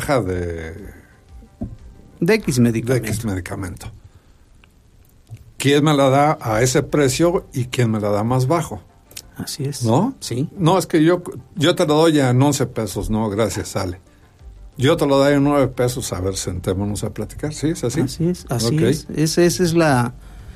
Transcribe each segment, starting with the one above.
caja de X medicamento. De X medicamento. ¿Quién me la da a ese precio y quién me la da más bajo? Así es. ¿No? Sí. No, es que yo te lo doy en 11 pesos. No, gracias, sale. Yo te lo doy en 9 pesos. A ver, sentémonos a platicar. ¿Sí? ¿Es así? Así es, así Okay. es. Esa es la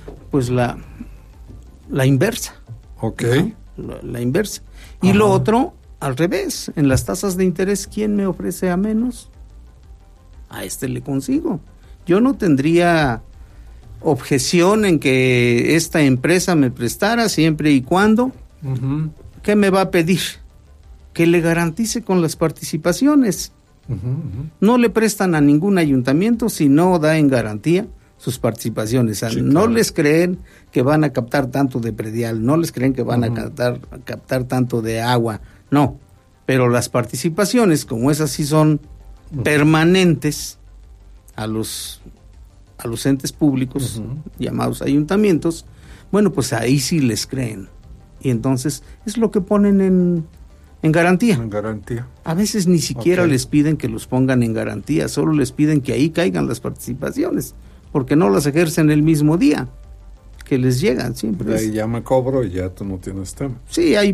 inversa. Ok. ¿No? La inversa. Y lo otro, al revés. En las tasas de interés, ¿quién me ofrece a menos? A este le consigo. Yo no tendría objeción en que esta empresa me prestara siempre y cuando. ¿Qué me va a pedir? Que le garantice con las participaciones. No le prestan a ningún ayuntamiento si no da en garantía sus participaciones. O sea, Sí, no claro. les creen que van a captar tanto de predial, no les creen que van a captar tanto de agua, no. Pero las participaciones, como esas sí son permanentes a los entes públicos llamados ayuntamientos, bueno, pues ahí sí les creen. Y entonces es lo que ponen en garantía. En garantía. A veces ni siquiera Ok. les piden que los pongan en garantía, solo les piden que ahí caigan las participaciones, porque no las ejercen el mismo día que les llegan, siempre. De ahí ya me cobro y ya tú no tienes tema. Sí, hay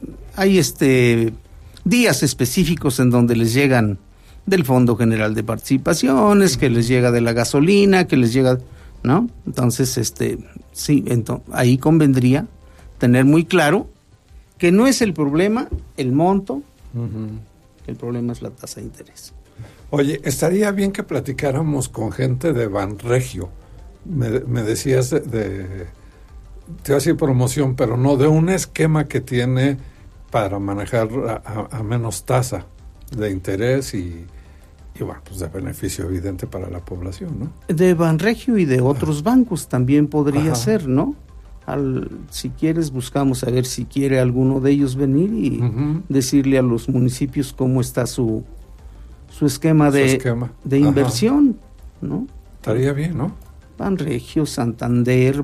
días específicos en donde les llegan del Fondo General de Participaciones, que les llega de la gasolina, que les llega, ¿no? Entonces, sí, ahí convendría tener muy claro que no es el problema el monto, el problema es la tasa de interés. Oye, estaría bien que platicáramos con gente de Banregio. Me decías te iba a decir promoción, pero no, de un esquema que tiene para manejar a menos tasa de interés y bueno, pues de beneficio evidente para la población, ¿no? De Banregio y de otros bancos también podría ser, ¿no? Si quieres, buscamos a ver si quiere alguno de ellos venir y decirle a los municipios cómo está su esquema de inversión, ¿no? Estaría bien, ¿no? Banregio, Santander,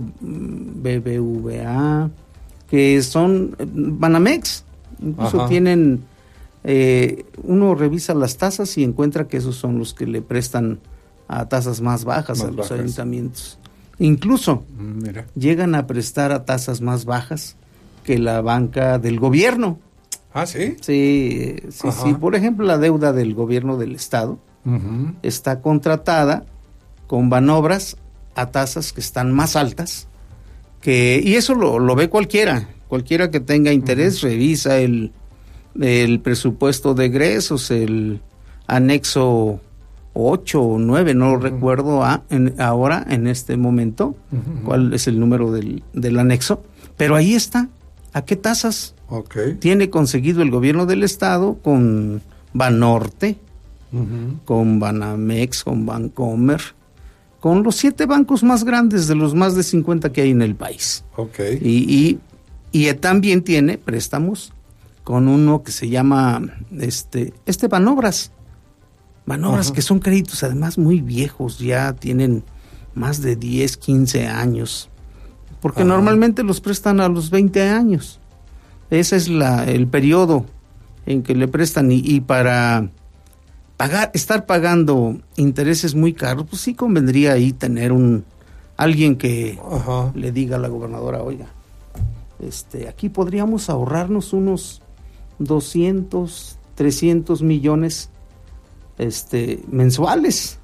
BBVA, que son Banamex, incluso tienen, uno revisa las tasas y encuentra que esos son los que le prestan a tasas más bajas a los ayuntamientos. Incluso llegan a prestar a tasas más bajas que la banca del gobierno. ¿Ah, sí? Sí. Por ejemplo, la deuda del gobierno del estado está contratada con Banobras a tasas que están más altas y eso lo ve cualquiera que tenga interés, revisa el presupuesto de egresos, el anexo 8 o 9, no lo recuerdo ahora en este momento cuál es el número del anexo, pero ahí está, ¿a qué tasas tiene conseguido el gobierno del estado con Banorte, con Banamex, con Bancomer, con los 7 bancos más grandes de los más de 50 que hay en el país? Y también tiene préstamos con uno que se llama Banobras, que son créditos además muy viejos, ya tienen más de 10, 15 años, porque normalmente los prestan a los 20 años. Ese es el periodo en que le prestan y para estar pagando intereses muy caros, pues sí convendría ahí tener alguien que le diga a la gobernadora, oiga, aquí podríamos ahorrarnos unos 200, 300 millones mensuales.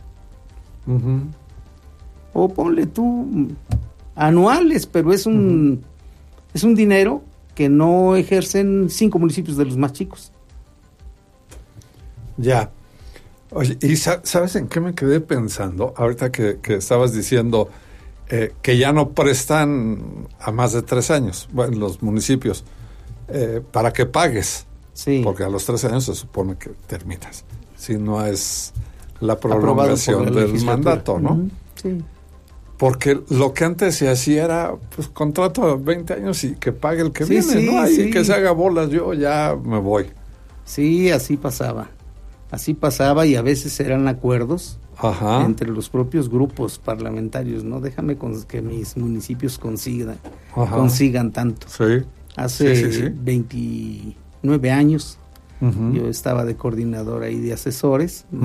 O ponle tú anuales, pero es un dinero que no ejercen 5 municipios de los más chicos. Ya. Oye, ¿y sabes en qué me quedé pensando? Ahorita que estabas diciendo que ya no prestan a más de 3 años, bueno, los municipios, para que pagues. Sí. Porque a los 3 años se supone que terminas. Si no es la prolongación del mandato, ¿no? Sí. Porque lo que antes se hacía era, pues, contrato a 20 años y que pague el que viene, ¿no? Ahí que se haga bolas, yo ya me voy. Sí, así pasaba. Así pasaba y a veces eran acuerdos entre los propios grupos parlamentarios, ¿no? Déjame que mis municipios consigan tanto. Sí. Hace 29 años yo estaba de coordinador ahí de asesores.